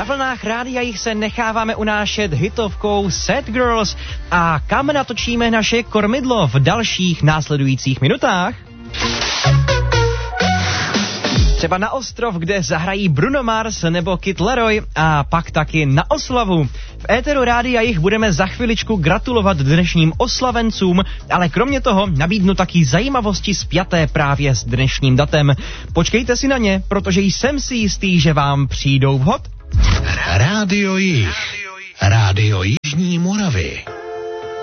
Na vlnách Rádia Jich se necháváme unášet hitovkou Sad Girls a kam natočíme naše kormidlo v dalších následujících minutách? Třeba na ostrov, kde zahrají Bruno Mars nebo Kid Laroi a pak taky na oslavu. V éteru Rádia Jich budeme za chviličku gratulovat dnešním oslavencům, ale kromě toho nabídnu taky zajímavosti spjaté právě s dnešním datem. Počkejte si na ně, protože jsem si jistý, že vám přijdou vhod. Rádio Jich. Rádio Jižní Moravy.